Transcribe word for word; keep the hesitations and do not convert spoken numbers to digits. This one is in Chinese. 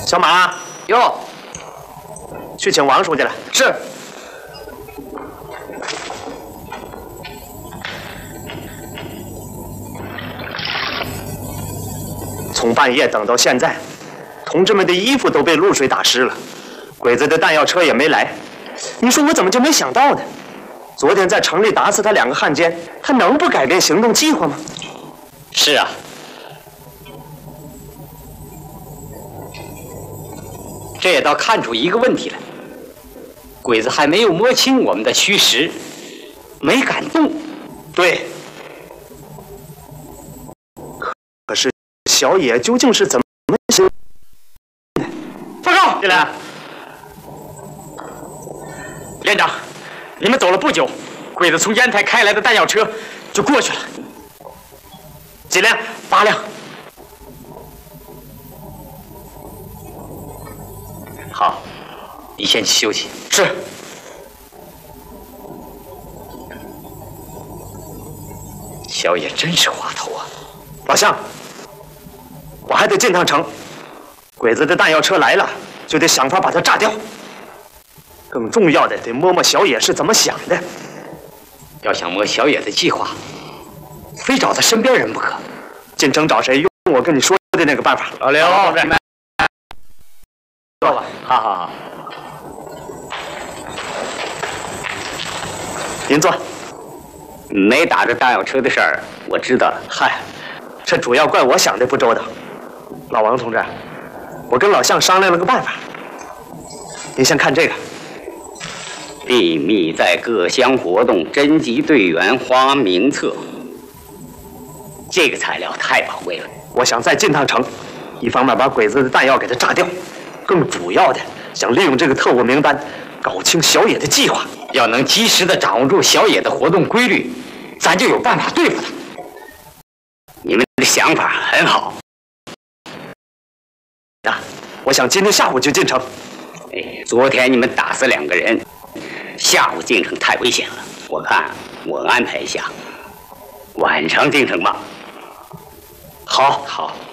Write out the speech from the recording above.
小马， 哟， 去请王书记来。 是。 从半夜等到现在，同志们的衣服都被露水打湿了，鬼子的弹药车也没来。你说我怎么就没想到呢？昨天在城里打死他两个汉奸，他能不改变行动计划吗？ 是啊。 这也倒看出一个问题来，鬼子还没有摸清我们的虚实，没敢动。 对。可是小野究竟是怎么想的？ 报告，进来。连长，你们走了不久，鬼子从烟台开来的弹药车就过去了。几辆？八辆。 好，你先去休息。是。小野真是滑头啊！ 老乡，我还得进趟城。鬼子的弹药车来了，就得想法把它炸掉。更重要的，得摸摸小野是怎么想的。 要想摸小野的计划，非找他身边人不可。 进城找谁？用我跟你说的那个办法。 老刘，同志。 坐吧，好好好。 您坐。 没打着弹药车的事儿，我知道了。 嗨，这主要怪我想的不周到。老王同志，我跟老向商量了个办法。您先看这个。 秘密在各乡活动，征集队员花名册。这个材料太宝贵了。 我想再进趟城，一方面把鬼子的弹药给它炸掉。 更主要的，想利用这个特务名单，搞清小野的计划。 要能及时的掌握住小野的活动规律，咱就有办法对付他。你们的想法很好。 啊，我想今天下午就进城。 哎，昨天你们打死两个人，下午进城太危险了。我看我安排一下，晚上进城吧。 好， 好。